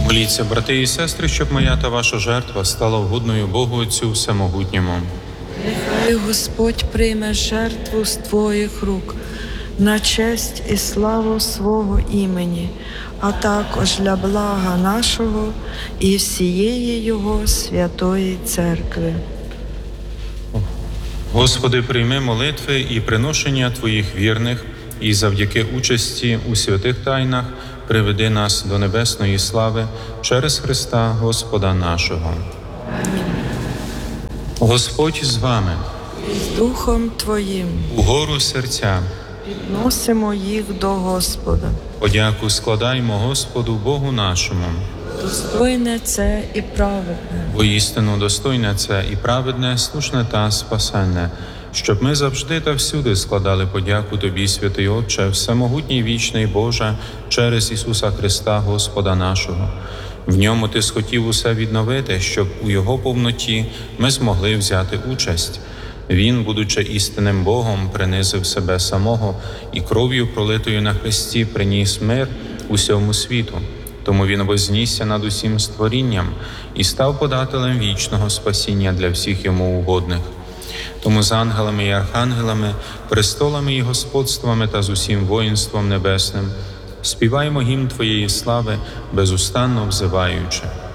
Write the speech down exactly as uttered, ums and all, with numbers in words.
Моліться, брати і сестри, щоб моя та ваша жертва стала угодною Богу Отцю Всемогутньому. Нехай Господь прийме жертву з твоїх рук на честь і славу свого імені, а також для блага нашого і всієї Його святої Церкви. Господи, прийми молитви і приношення Твоїх вірних, і завдяки участі у святих тайнах приведи нас до небесної слави через Христа Господа нашого. Амінь. Господь з вами. З Духом Твоїм Угору серця. підносимо їх до Господа. Подяку складаймо Господу Богу нашому. Достойне це і праведне. Воістину достойне це і праведне, слушне та спасенне, щоб ми завжди та всюди складали подяку Тобі, святий Отче, всемогутній вічний Боже, через Ісуса Христа, Господа нашого. В ньому Ти схотів усе відновити, щоб у Його повноті ми змогли взяти участь. Він, будучи істинним Богом, принизив себе самого і кров'ю, пролитою на хресті, приніс мир усьому світу. Тому Він вознісся над усім створінням і став подателем вічного спасіння для всіх Йому угодних. Тому з ангелами і архангелами, престолами і господствами та з усім воїнством небесним співаємо гімн Твоєї слави, безустанно взиваючи.